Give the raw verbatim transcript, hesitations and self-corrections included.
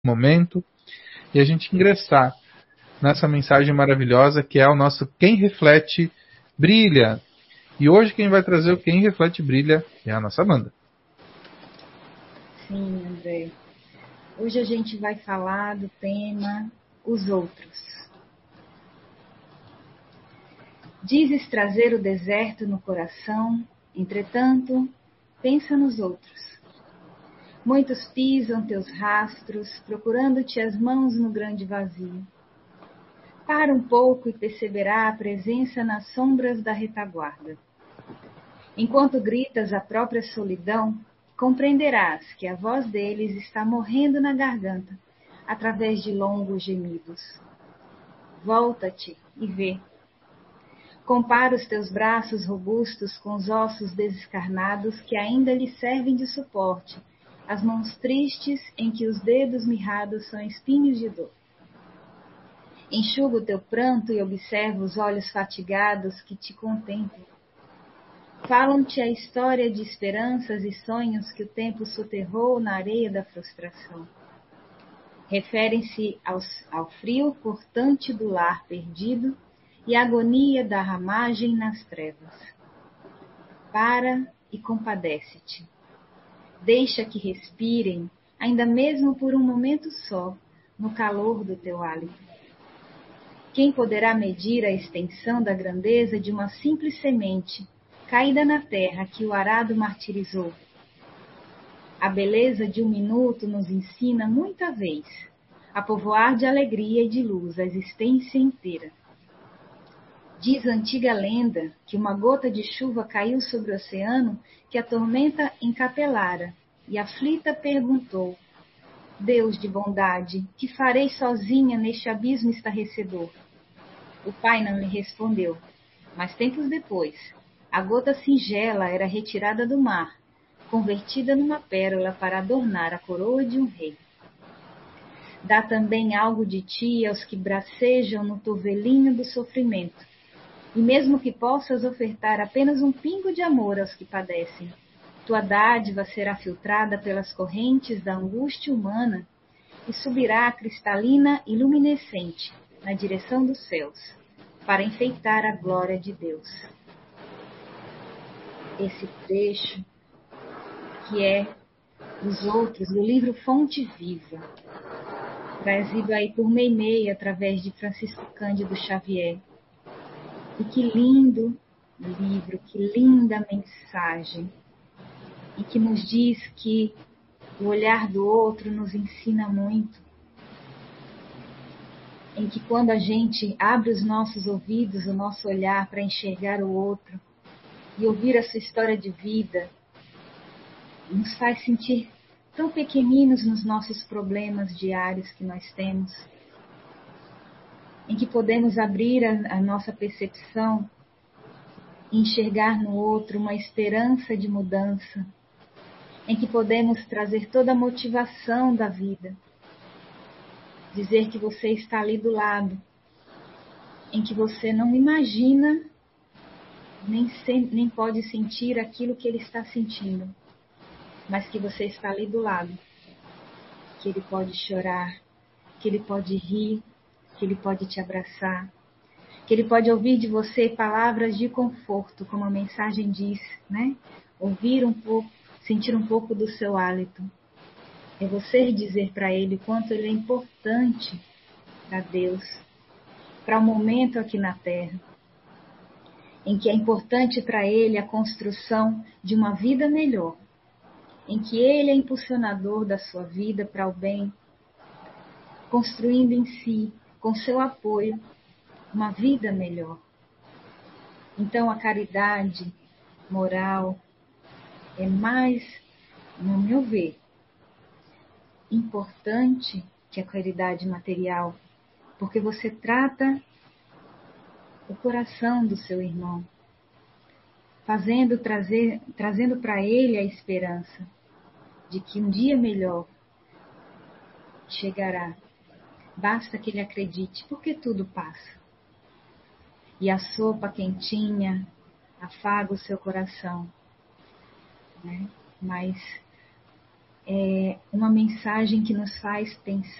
momento e a gente ingressar nessa mensagem maravilhosa que é o nosso Quem Reflete Brilha. E hoje quem vai trazer o Quem Reflete Brilha é a nossa Amanda. Sim, André. Hoje a gente vai falar do tema Os Outros. Dizes trazer o deserto no coração, entretanto, pensa nos outros. Muitos pisam teus rastros, procurando-te as mãos no grande vazio. Para um pouco e perceberá a presença nas sombras da retaguarda. Enquanto gritas a própria solidão, compreenderás que a voz deles está morrendo na garganta, através de longos gemidos. Volta-te e vê. Compara os teus braços robustos com os ossos descarnados que ainda lhe servem de suporte, as mãos tristes em que os dedos mirrados são espinhos de dor. Enxuga o teu pranto e observa os olhos fatigados que te contemplam. Falam-te a história de esperanças e sonhos que o tempo soterrou na areia da frustração. Referem-se ao frio cortante do lar perdido e à agonia da ramagem nas trevas. Para e compadece-te. Deixa que respirem, ainda mesmo por um momento só, no calor do teu hálito. Quem poderá medir a extensão da grandeza de uma simples semente, caída na terra que o arado martirizou? A beleza de um minuto nos ensina muita vez a povoar de alegria e de luz a existência inteira. Diz a antiga lenda que uma gota de chuva caiu sobre o oceano que a tormenta encapelara, e aflita perguntou: Deus de bondade, que farei sozinha neste abismo estarrecedor? O pai não lhe respondeu, mas tempos depois, a gota singela era retirada do mar, convertida numa pérola para adornar a coroa de um rei. Dá também algo de ti aos que bracejam no torvelinho do sofrimento, e mesmo que possas ofertar apenas um pingo de amor aos que padecem, tua dádiva será filtrada pelas correntes da angústia humana e subirá cristalina e luminescente na direção dos céus, para enfeitar a glória de Deus. Esse trecho, que é Os Outros, do livro Fonte Viva, trazido aí por Meimei, através de Francisco Cândido Xavier. E que lindo livro, que linda mensagem, e que nos diz que o olhar do outro nos ensina muito, em que quando a gente abre os nossos ouvidos, o nosso olhar para enxergar o outro e ouvir a sua história de vida, nos faz sentir tão pequeninos nos nossos problemas diários que nós temos, em que podemos abrir a, a nossa percepção e enxergar no outro uma esperança de mudança, em que podemos trazer toda a motivação da vida, dizer que você está ali do lado, em que você não imagina, nem, se, nem pode sentir aquilo que ele está sentindo, mas que você está ali do lado, que ele pode chorar, que ele pode rir, que ele pode te abraçar, que ele pode ouvir de você palavras de conforto, como a mensagem diz, né? Ouvir um pouco, sentir um pouco do seu hálito. É você dizer para ele quanto ele é importante para Deus, para o momento aqui na Terra, em que é importante para ele a construção de uma vida melhor, em que ele é impulsionador da sua vida para o bem, construindo em si, com seu apoio, uma vida melhor. Então a caridade moral é mais, no meu ver, importante que a caridade material, porque você trata o coração do seu irmão, fazendo trazer, trazendo para ele a esperança de que um dia melhor chegará. Basta que ele acredite, porque tudo passa. E a sopa quentinha afaga o seu coração, né? Mas é uma mensagem que nos faz pensar.